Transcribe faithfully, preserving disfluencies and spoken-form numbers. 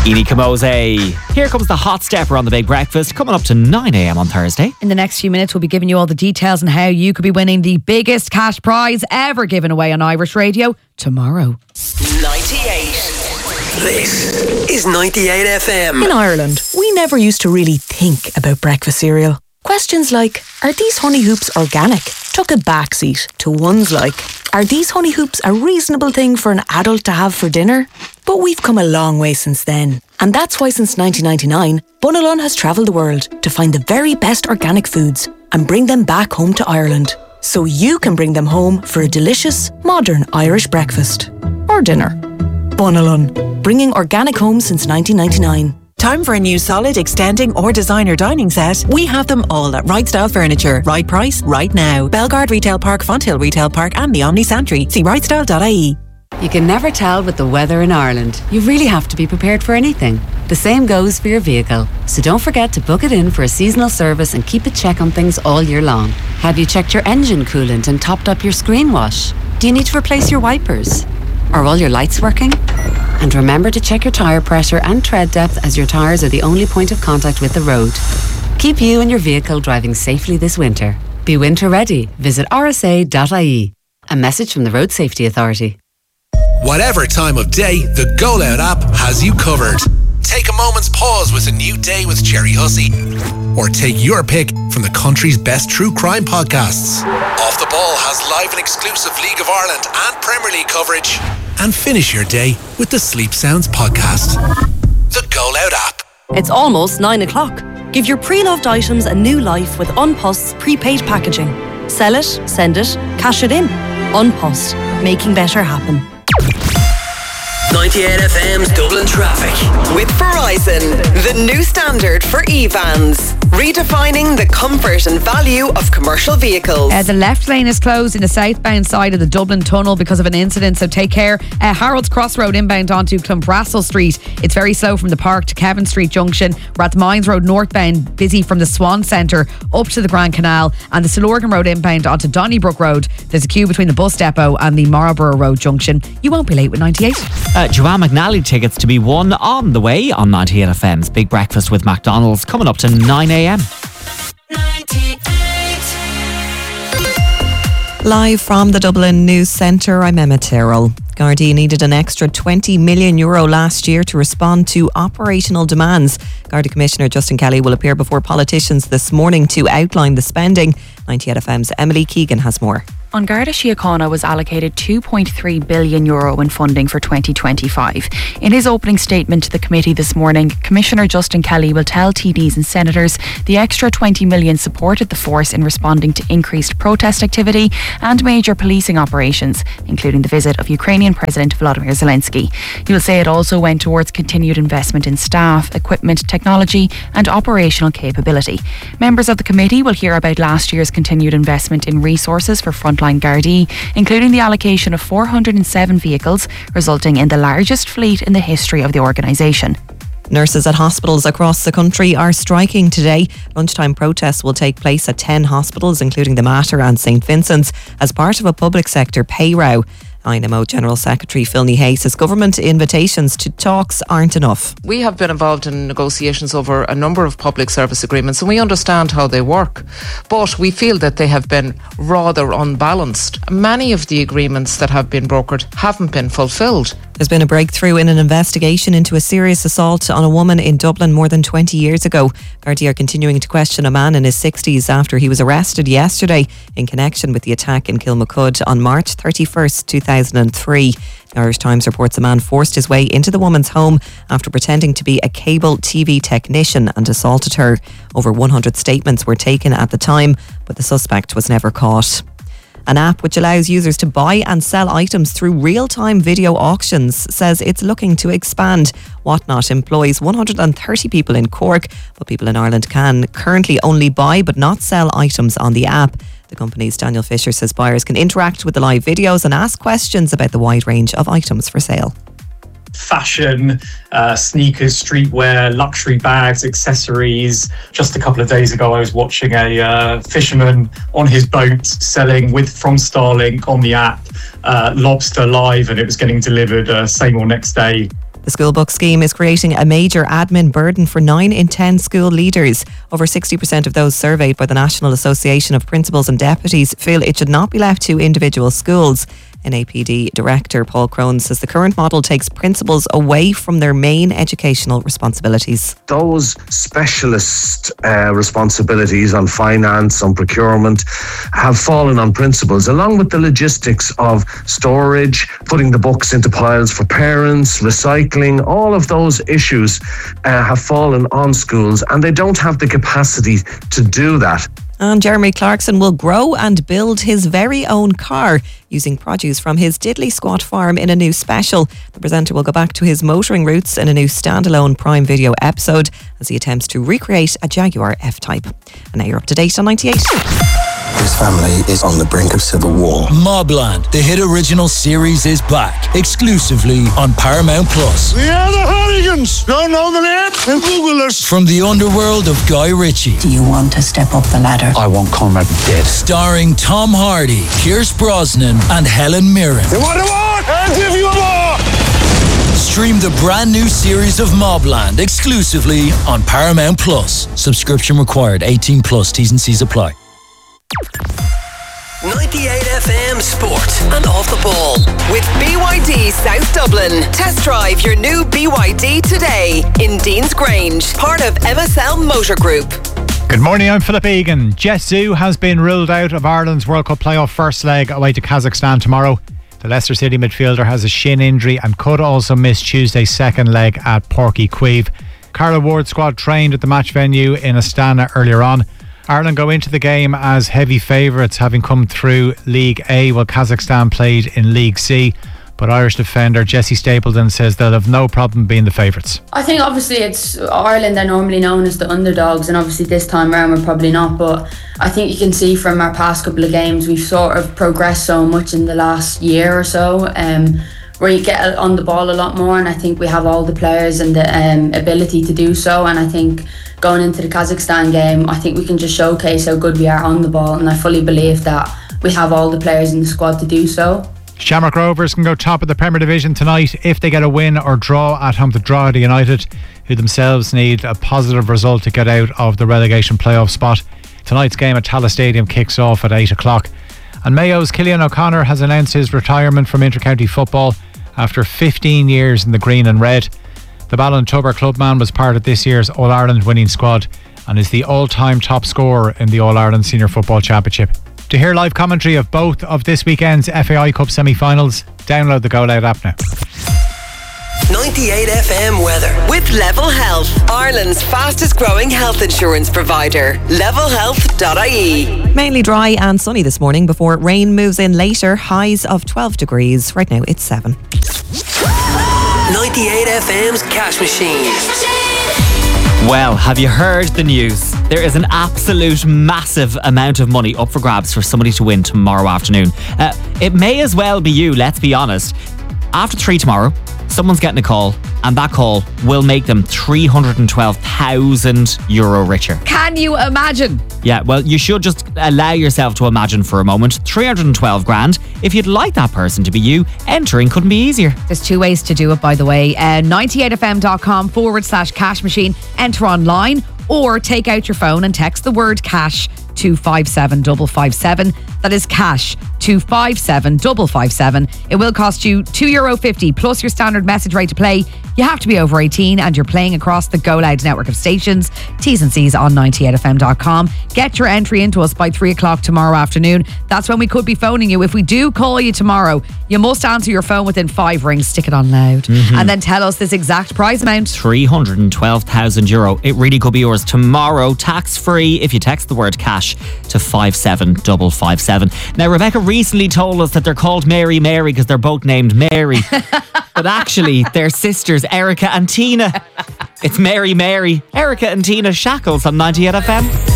Eni Kamose. Here comes the hot stepper on the Big Breakfast, coming up to nine a.m. on Thursday. In the next few minutes, we'll be giving you all the details on how you could be winning the biggest cash prize ever given away on Irish Radio tomorrow. ninety-eight. This is ninety-eight F M. In Ireland, we never used to really think about breakfast cereal. Questions like, are these honey hoops organic? Took a backseat to ones like, are these honey hoops a reasonable thing for an adult to have for dinner? But we've come a long way since then. And that's why since nineteen ninety-nine, Bunalon has travelled the world to find the very best organic foods and bring them back home to Ireland. So you can bring them home for a delicious, modern Irish breakfast. Or dinner. Bunalon, bringing organic home since nineteen ninety-nine. Time for a new solid, extending or designer dining set? We have them all at Right Style Furniture. Right price, right now. Belgard Retail Park, Fonthill Retail Park and the Omni Santry. See right style dot I E. You can never tell with the weather in Ireland. You really have to be prepared for anything. The same goes for your vehicle. So don't forget to book it in for a seasonal service and keep a check on things all year long. Have you checked your engine coolant and topped up your screen wash? Do you need to replace your wipers? Are all your lights working? And remember to check your tyre pressure and tread depth, as your tyres are the only point of contact with the road. Keep you and your vehicle driving safely this winter. Be winter ready. Visit R S A dot I E. A message from the Road Safety Authority. Whatever time of day, the Go Loud app has you covered. Take a moment's pause with a new day with Jerry Hussey. Or take your pick from the country's best true crime podcasts. Off the Ball has live and exclusive League of Ireland and Premier League coverage. And finish your day with the Sleep Sounds podcast. The Go Loud app. It's almost nine o'clock. Give your pre-loved items a new life with Unpost's prepaid packaging. Sell it, send it, cash it in. Unpost, making better happen. ninety-eight F M's Dublin Traffic. With Verizon, the new standard for e-vans. Redefining the comfort and value of commercial vehicles. Uh, the left lane is closed in the southbound side of the Dublin Tunnel because of an incident, so take care. Uh, Harold's Crossroad inbound onto Clonbrassil Street. It's very slow from the Park to Kevin Street Junction. Rathmines Road northbound, busy from the Swan Centre up to the Grand Canal. And the Silorgan Road inbound onto Donnybrook Road. There's a queue between the bus depot and the Marlborough Road junction. You won't be late with ninety-eight. Uh, Joanne McNally tickets to be won on the way on ninety-eight F M's Big Breakfast with McDonald's, coming up to nine a.m. Live from the Dublin News Centre, I'm Emma Tyrrell. Gardaí needed an extra twenty million euro last year to respond to operational demands. Garda Commissioner Justin Kelly will appear before politicians this morning to outline the spending. ninety-eight F M's Emily Keegan has more. An Garda Síochána was allocated two point three billion euro in funding for twenty twenty-five. In his opening statement to the committee this morning, Commissioner Justin Kelly will tell T Ds and Senators the extra twenty million supported the force in responding to increased protest activity and major policing operations, including the visit of Ukrainian President Volodymyr Zelensky. He will say it also went towards continued investment in staff, equipment, technology and operational capability. Members of the committee will hear about last year's continued investment in resources for frontline Gardaí, including the allocation of four hundred seven vehicles, resulting in the largest fleet in the history of the organisation. Nurses at hospitals across the country are striking today. Lunchtime protests will take place at ten hospitals, including the Mater and St Vincent's, as part of a public sector pay row. I N M O General Secretary Philny Hay says government invitations to talks aren't enough. We have been involved in negotiations over a number of public service agreements and we understand how they work, but we feel that they have been rather unbalanced. Many of the agreements that have been brokered haven't been fulfilled. There's been a breakthrough in an investigation into a serious assault on a woman in Dublin more than twenty years ago. Gardaí are continuing to question a man in his sixties after he was arrested yesterday in connection with the attack in Kilmacud on March thirty-first, two thousand three. The Irish Times reports a man forced his way into the woman's home after pretending to be a cable T V technician and assaulted her. Over one hundred statements were taken at the time, but the suspect was never caught. An app which allows users to buy and sell items through real-time video auctions says it's looking to expand. Whatnot employs one hundred thirty people in Cork, but people in Ireland can currently only buy but not sell items on the app. The company's Daniel Fisher says buyers can interact with the live videos and ask questions about the wide range of items for sale. Fashion, uh, sneakers, streetwear, luxury bags, accessories. Just a couple of days ago, I was watching a uh, fisherman on his boat selling with from Starlink on the app uh, lobster live, and it was getting delivered uh, same or next day. The school book scheme is creating a major admin burden for nine in ten school leaders. Over sixty percent of those surveyed by the National Association of Principals and Deputies feel it should not be left to individual schools. N A P D Director Paul Crone says the current model takes principals away from their main educational responsibilities. Those specialist uh, responsibilities on finance, on procurement, have fallen on principals, along with the logistics of storage, putting the books into piles for parents, recycling. All of those issues uh, have fallen on schools, and they don't have the capacity to do that. And Jeremy Clarkson will grow and build his very own car using produce from his Diddley Squat farm in a new special. The presenter will go back to his motoring roots in a new standalone Prime Video episode as he attempts to recreate a Jaguar F-Type. And now you're up to date on ninety-eight. His family is on the brink of civil war. Mobland, the hit original series, is back exclusively on Paramount Plus. We are the Hooligans. Don't know the name? Then Google us. From the underworld of Guy Ritchie. Do you want to step up the ladder? I want Conrad dead. Starring Tom Hardy, Pierce Brosnan, and Helen Mirren. You want a war? I'll give you a war. Stream the brand new series of Mobland exclusively on Paramount Plus. Subscription required. eighteen plus. T's and C's apply. ninety-eight F M Sport and Off the Ball with B Y D South Dublin. Test drive your new B Y D today in Dean's Grange, part of M S L Motor Group. Good morning, I'm Philip Egan. Jess Zhu has been ruled out of Ireland's World Cup playoff first leg away to Kazakhstan tomorrow. The Leicester City midfielder has a shin injury and could also miss Tuesday's second leg at Porky Queeve. Carla Ward's squad trained at the match venue in Astana earlier on. Ireland go into the game as heavy favourites, having come through League A while Kazakhstan played in League C. But Irish defender Jessie Stapleton says they'll have no problem being the favourites. I think obviously it's Ireland, they're normally known as the underdogs, and obviously this time around we're probably not, but I think you can see from our past couple of games we've sort of progressed so much in the last year or so, um, where you get on the ball a lot more, and I think we have all the players and the um, ability to do so. And I think going into the Kazakhstan game, I think we can just showcase how good we are on the ball, and I fully believe that we have all the players in the squad to do so. Shamrock Rovers can go top of the Premier Division tonight if they get a win or draw at home to Drogheda United, who themselves need a positive result to get out of the relegation playoff spot. Tonight's game at Tallaght Stadium kicks off at eight o'clock. And Mayo's Killian O'Connor has announced his retirement from intercounty football after fifteen years in the green and red. The Ballintubber clubman was part of this year's All-Ireland winning squad and is the all-time top scorer in the All-Ireland Senior Football Championship. To hear live commentary of both of this weekend's F A I Cup semi-finals, download the Go Loud app now. ninety-eight F M weather with Level Health, Ireland's fastest growing health insurance provider. level health dot I E. Mainly dry and sunny this morning before rain moves in later. Highs of twelve degrees. Right now it's seven. ninety-eight F M's Cash Machine. Well, have you heard the news? There is an absolute massive amount of money up for grabs for somebody to win tomorrow afternoon. Uh, it may as well be you, let's be honest. After three tomorrow, someone's getting a call, and that call will make them three hundred twelve thousand euro richer. Can you imagine? Yeah, well, you should just allow yourself to imagine for a moment. three hundred twelve grand. If you'd like that person to be you, entering couldn't be easier. There's two ways to do it, by the way. Uh, ninety-eight F M dot com forward slash cash machine. Enter online or take out your phone and text the word cash to five seven five five seven. That is cash to five seven five five seven. It will cost you two euro fifty plus your standard message rate to play. You have to be over eighteen and you're playing across the Go Loud network of stations. T's and C's on ninety-eight F M dot com. Get your entry into us by three o'clock tomorrow afternoon. That's when we could be phoning you. If we do call you tomorrow, you must answer your phone within five rings. Stick it on loud. Mm-hmm. And then tell us this exact prize amount. three hundred twelve thousand euro. It really could be yours tomorrow, tax free, if you text the word cash to five seven five five seven. Now, Rebecca recently told us that they're called Mary Mary because they're both named Mary. But actually, they're sisters, Erica and Tina. It's Mary Mary. Erica and Tina Shackles on ninety-eight F M.